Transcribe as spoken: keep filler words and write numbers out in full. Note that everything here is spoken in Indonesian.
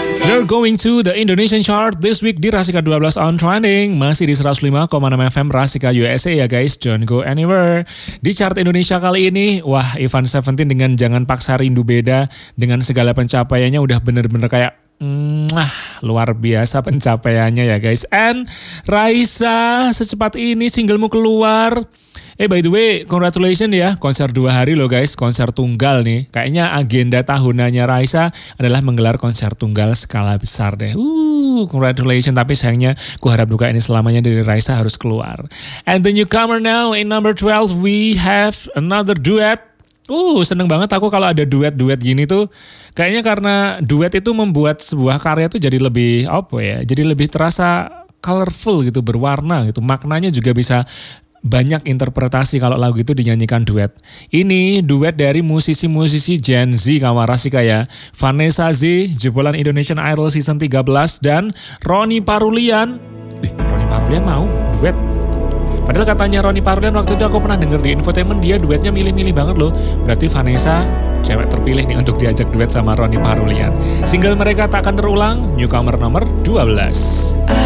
We're going to the Indonesian chart this week di Rasika dua belas on trending. Masih di seratus lima koma enam F M Rasika U S A ya guys. Don't go anywhere. Di chart Indonesia kali ini, wah Ivan Seventeen dengan Jangan Paksa Rindu Beda dengan segala pencapaiannya udah bener-bener kayak Mwah, luar biasa pencapaiannya ya guys. And Raisa, secepat ini singlemu keluar. Eh by the way, congratulations ya, konser dua hari loh guys, konser tunggal nih. Kayaknya agenda tahunannya Raisa adalah menggelar konser tunggal skala besar deh. Uh, congratulations, tapi sayangnya ku harap duka ini selamanya dari Raisa harus keluar. And the newcomer now in number twelve, we have another duet. Uh, seneng banget aku kalau ada duet-duet gini tuh. Kayaknya karena duet itu membuat sebuah karya tuh jadi lebih apa ya? Jadi lebih terasa colorful gitu, berwarna gitu. Maknanya juga bisa banyak interpretasi kalau lagu itu dinyanyikan duet. Ini duet dari musisi-musisi Gen Z kawan Rasika ya. Vanessa Z, jebolan Indonesian Idol season tiga belas dan Ronnie Parulian. Eh, Ronnie Parulian mau duet. Padahal katanya Ronnie Parulian waktu itu aku pernah denger di infotainment dia duetnya milih-milih banget loh. Berarti Vanessa cewek terpilih nih untuk diajak duet sama Ronnie Parulian. Single mereka tak akan terulang, newcomer nomor dua belas.